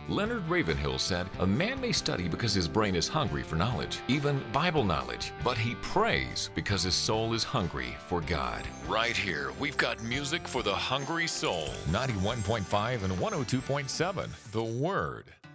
Leonard Ravenhill said, "A man may study because his brain is hungry for knowledge, even Bible knowledge, but he prays because his soul is hungry for God." Right here, we've got music for the hungry soul. 91.5 and 102.7, The Word.